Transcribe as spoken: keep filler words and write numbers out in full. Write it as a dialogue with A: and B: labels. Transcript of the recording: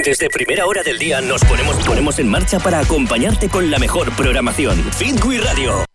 A: Desde primera hora del día nos ponemos, ponemos en marcha para acompañarte con la mejor programación. Fitwi Radio.